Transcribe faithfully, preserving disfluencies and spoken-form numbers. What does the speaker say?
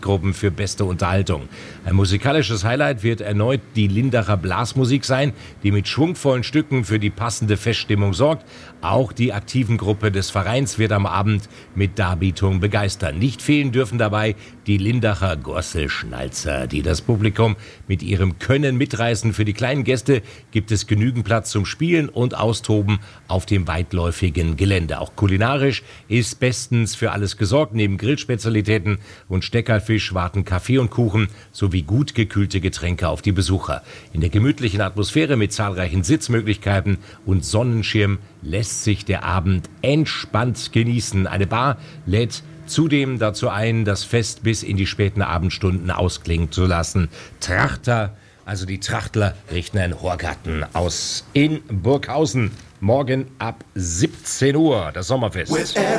Gruppen für beste Unterhaltung. Ein musikalisches Highlight wird erneut die Lindacher Blasmusik sein, die mit schwungvollen Stücken für die passende Feststimmung sorgt. Auch die aktiven Gruppe des Vereins wird am Abend mit Darbietung begeistern. Nicht fehlen dürfen dabei die Lindacher Gosselschnalzer, die das Publikum mit ihrem Können mitreißen. Für die kleinen Gäste gibt es genügend Platz zum Spielen und Austoben auf dem weitläufigen Gelände. Auch kulinarisch ist bestens für alles gesorgt. Neben Grillspezialitäten und Steckerfisch warten Kaffee und Kuchen sowie gut gekühlte Getränke auf die Besucher. In der gemütlichen Atmosphäre mit zahlreichen Sitzmöglichkeiten und Sonnenschirm lässt sich der Abend entspannt genießen. Eine Bar lädt zudem dazu ein, das Fest bis in die späten Abendstunden ausklingen zu lassen. Trachter, also die Trachtler, richten einen Horgarten aus in Burghausen. Morgen ab siebzehn Uhr, das Sommerfest.